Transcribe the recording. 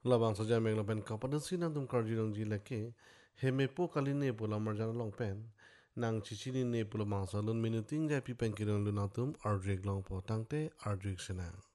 Labang saja meg lapen kapada sinang tum karji dong ji leke heme po kali ne po lamar jana long pen nang cici ni ne po lamang salun minuting jai pi pen kirong lunatum ardrek long po tangte ardrek senang.